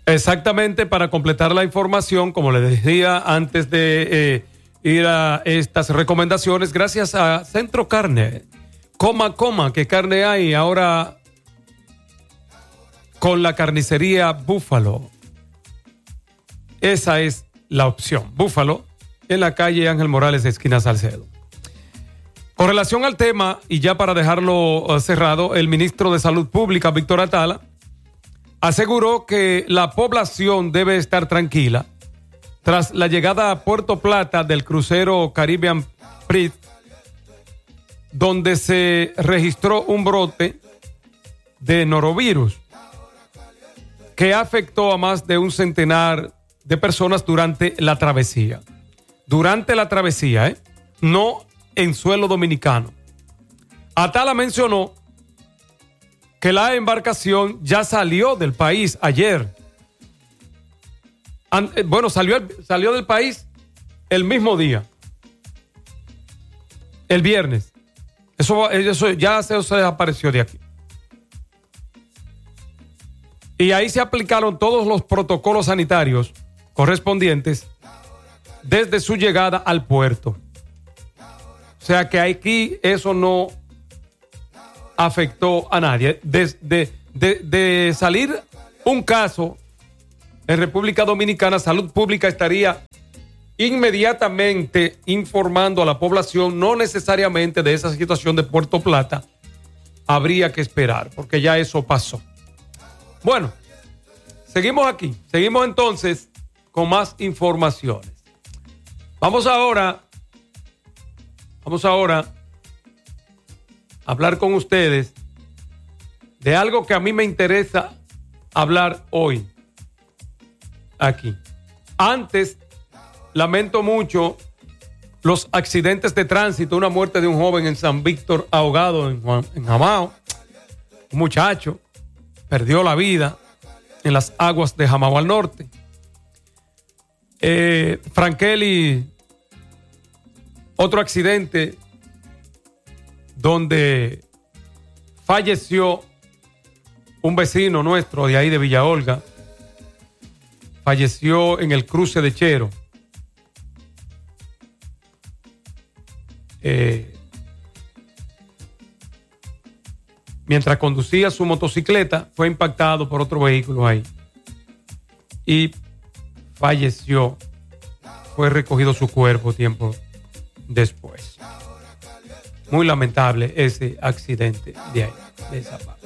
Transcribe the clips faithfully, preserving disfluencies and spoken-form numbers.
Exactamente, para completar la información, como les decía antes de eh, ir a estas recomendaciones, gracias a Centro Carne, coma, coma, ¿qué carne hay ahora con la carnicería Búfalo? Esa es la opción, Búfalo, en la calle Ángel Morales, esquina Salcedo. Con relación al tema, y ya para dejarlo uh, cerrado, el ministro de Salud Pública, Víctor Atala, aseguró que la población debe estar tranquila tras la llegada a Puerto Plata del crucero Caribbean Prince, donde se registró un brote de norovirus que afectó a más de un centenar de personas durante la travesía. Durante la travesía, ¿eh? No en suelo dominicano. Atala mencionó que la embarcación ya salió del país ayer. An- bueno, salió, salió del país el mismo día, el viernes. Eso, eso ya se, se desapareció de aquí. Y ahí se aplicaron todos los protocolos sanitarios correspondientes desde su llegada al puerto. O sea que aquí eso no afectó a nadie. De, de, de, de salir un caso en República Dominicana, Salud Pública estaría inmediatamente informando a la población, no necesariamente de esa situación de Puerto Plata. Habría que esperar, porque ya eso pasó. Bueno, seguimos aquí. Seguimos entonces con más informaciones. Vamos ahora, vamos ahora a hablar con ustedes de algo que a mí me interesa hablar hoy aquí. Antes, lamento mucho los accidentes de tránsito, una muerte de un joven en San Víctor ahogado en, Juan, en Jamao. Un muchacho perdió la vida en las aguas de Jamao al norte. Eh, Frankeli, otro accidente donde falleció un vecino nuestro de ahí de Villa Olga. Falleció en el cruce de Chero. Eh, mientras conducía su motocicleta, fue impactado por otro vehículo ahí y falleció. Fue recogido su cuerpo tiempo después. Muy lamentable ese accidente de ahí, de esa parte.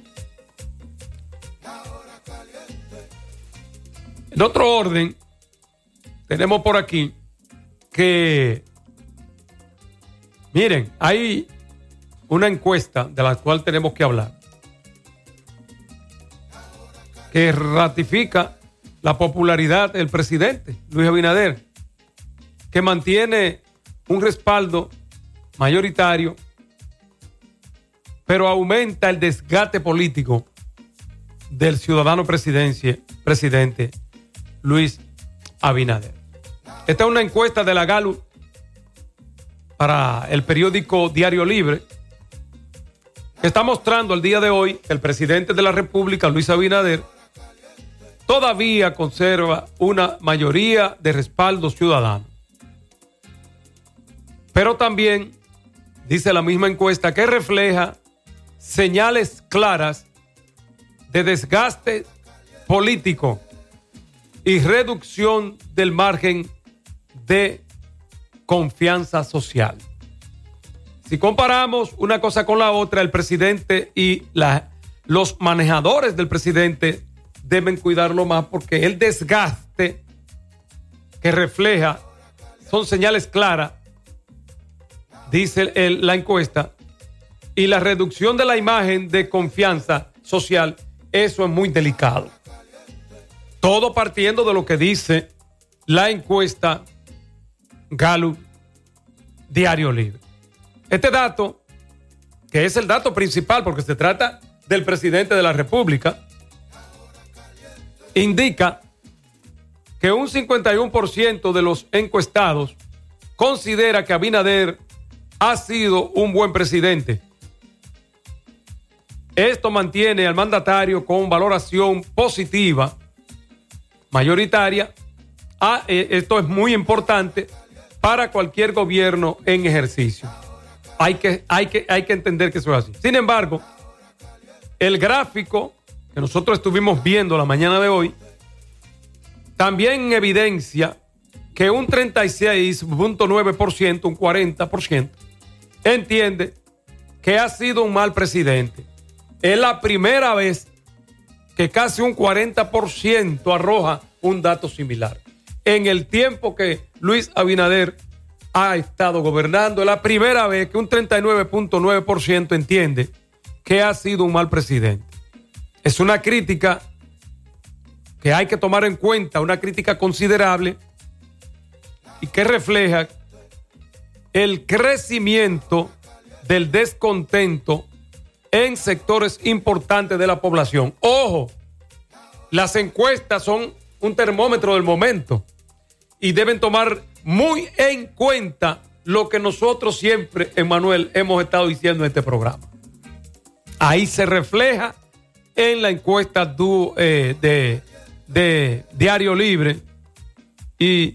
En otro orden, tenemos por aquí que, miren, hay una encuesta de la cual tenemos que hablar, que ratifica la popularidad del presidente Luis Abinader, que mantiene un respaldo mayoritario, pero aumenta el desgaste político del ciudadano presidente Luis Abinader. Esta es una encuesta de la Gallup para el periódico Diario Libre, que está mostrando al día de hoy que el presidente de la República, Luis Abinader, todavía conserva una mayoría de respaldo ciudadano. Pero también dice la misma encuesta que refleja señales claras de desgaste político y reducción del margen de confianza social. Si comparamos una cosa con la otra, el presidente y la, los manejadores del presidente deben cuidarlo más, porque el desgaste que refleja son señales claras, dice el, la encuesta, y la reducción de la imagen de confianza social, eso es muy delicado. Todo partiendo de lo que dice la encuesta Gallup Diario Libre. Este dato, que es el dato principal porque se trata del presidente de la República, indica que un cincuenta y uno por ciento de los encuestados considera que Abinader ha sido un buen presidente. Esto mantiene al mandatario con valoración positiva mayoritaria. Ah, eh, esto es muy importante para cualquier gobierno en ejercicio. Hay que, hay que, hay que entender que eso es así. Sin embargo, el gráfico que nosotros estuvimos viendo la mañana de hoy también evidencia que un treinta y seis punto nueve por ciento, un cuarenta por ciento, entiende que ha sido un mal presidente. Es la primera vez que casi un cuarenta por ciento arroja un dato similar. En el tiempo que Luis Abinader ha estado gobernando, es la primera vez que un treinta y nueve punto nueve por ciento entiende que ha sido un mal presidente. Es una crítica que hay que tomar en cuenta, una crítica considerable y que refleja el crecimiento del descontento en sectores importantes de la población. Ojo, las encuestas son un termómetro del momento y deben tomar muy en cuenta lo que nosotros siempre, Emanuel, hemos estado diciendo en este programa. Ahí se refleja en la encuesta du, eh, de, de Diario Libre y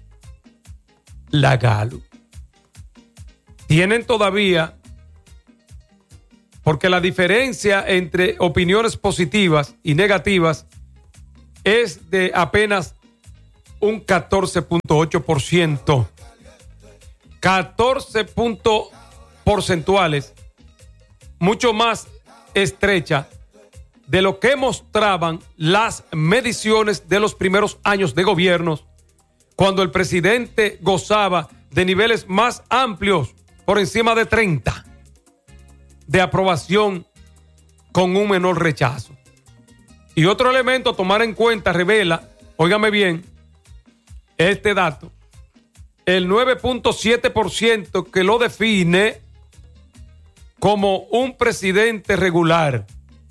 la Gallup. Tienen todavía, porque la diferencia entre opiniones positivas y negativas es de apenas un catorce punto ocho por ciento. catorce puntos porcentuales, mucho más estrecha de lo que mostraban las mediciones de los primeros años de gobiernos, cuando el presidente gozaba de niveles más amplios, por encima de treinta, de aprobación con un menor rechazo. Y otro elemento a tomar en cuenta revela, óigame bien, este dato, el nueve punto siete por ciento que lo define como un presidente regular.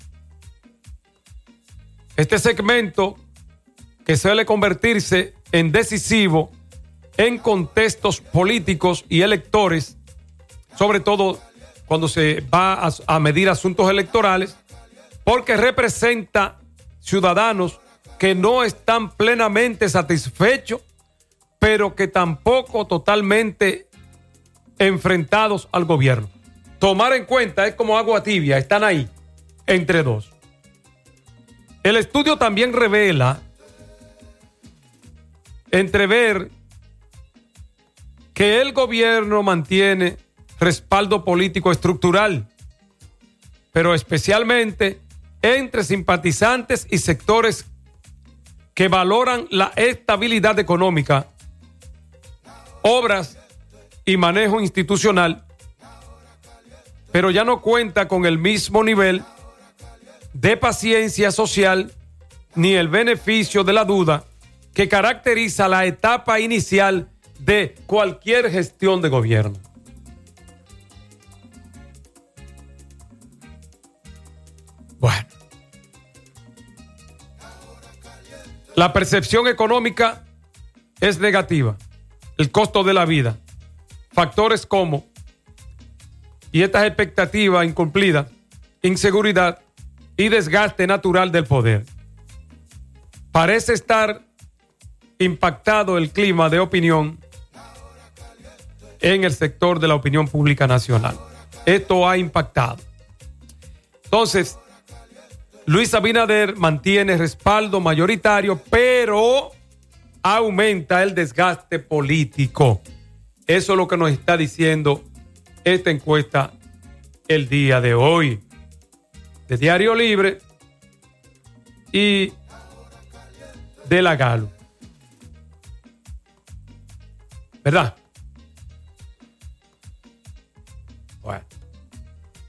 Este segmento, que suele convertirse en decisivo en contextos políticos y electores, sobre todo cuando se va a, a medir asuntos electorales, porque representa ciudadanos que no están plenamente satisfechos, pero que tampoco totalmente enfrentados al gobierno. Tomar en cuenta es como agua tibia, están ahí, entre dos. El estudio también revela, entrever, que el gobierno mantiene respaldo político estructural, pero especialmente entre simpatizantes y sectores que valoran la estabilidad económica, obras y manejo institucional, pero ya no cuenta con el mismo nivel de paciencia social ni el beneficio de la duda que caracteriza la etapa inicial de cualquier gestión de gobierno. Bueno, la percepción económica es negativa, el costo de la vida, factores como, y estas expectativas incumplidas, inseguridad y desgaste natural del poder. Parece estar impactado el clima de opinión en el sector de la opinión pública nacional. Esto ha impactado. Entonces, Luis Abinader mantiene respaldo mayoritario, pero aumenta el desgaste político. Eso es lo que nos está diciendo esta encuesta el día de hoy, de Diario Libre y de la Gallup. ¿Verdad?